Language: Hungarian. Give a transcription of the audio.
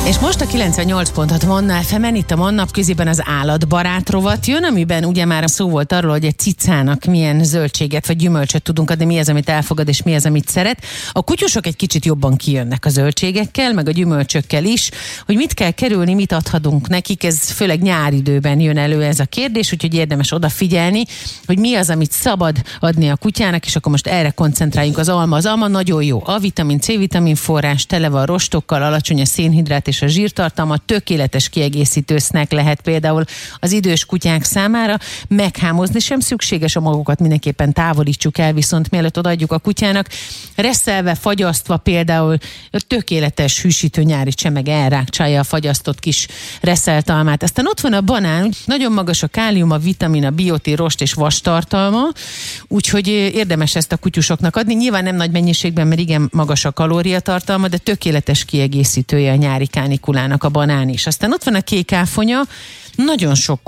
És most a 98.6 Manna FM-en, itt a Mannapköziben az állatbarát rovat jön, amiben ugye már szó volt arról, hogy egy cicának milyen zöldséget vagy gyümölcsöt tudunk adni, mi az, amit elfogad, és mi az, amit szeret. A kutyusok egy kicsit jobban kijönnek a zöldségekkel, meg a gyümölcsökkel is, hogy mit kell kerülni, mit adhatunk nekik, ez főleg nyáridőben jön elő ez a kérdés, úgyhogy érdemes odafigyelni, hogy mi az, amit szabad adni a kutyának, és akkor most erre koncentráljunk. Az alma. Az alma nagyon jó. A vitamin, C-vitamin forrás, tele van rostokkal, alacsony a szénhidrát és a zsírtartalma, tökéletes kiegészítő snack lehet például az idős kutyák számára. Meghámozni sem szükséges, a magokat mindenképpen távolítsuk el, viszont mielőtt odaadjuk a kutyának, reszelve, fagyasztva például tökéletes hűsítő nyári csemeg elrákcsálja a fagyasztott kis reszelt almát. Aztán ott van a banán, nagyon magas a kálium, a vitamin, a biotin, rost és vas tartalma, úgyhogy érdemes ezt a kutyusoknak adni. Nyilván nem nagy mennyiségben, mert igen magas a kalóriatartalma, de tökéletes kiegészítője a nyári kánikulának a banán is. Aztán ott van a kék áfonya, nagyon sok